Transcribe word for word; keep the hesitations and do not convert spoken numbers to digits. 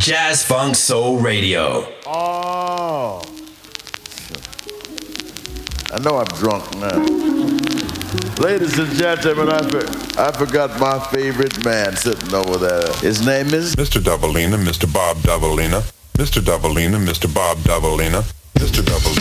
Jazz Funk Soul Radio. Oh. I know I'm drunk now. Ladies and gentlemen, I, for, I forgot my favorite man sitting over there. His name is Mister Davalina, Mister Bob Davalina. Mister Davalina, Mister Bob Davalina. Mister Davalina.